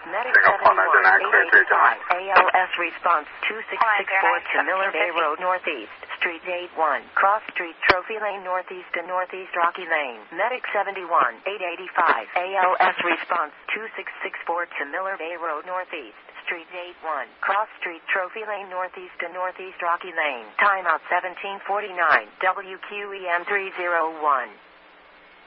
Medic 71, 885, ALS response 2664 to Miller Bay Road Northeast, Street 81, Cross Street, Trophy Lane Northeast to Northeast Rocky Lane. Medic 71, 885, ALS response 2664 to Miller Bay Road Northeast, Street 81, Cross Street, Trophy Lane Northeast to Northeast Rocky Lane. Timeout 1749, WQEM 301.